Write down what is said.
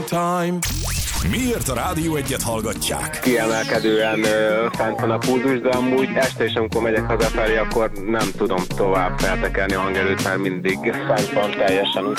time. Miért a Rádió Egyet hallgatják? Kiemelkedően fent van a pulzus, de amúgy este is, amikor megyek hazafelé, akkor nem tudom tovább feltekerni a hangerőt, mert mindig fent van teljesen.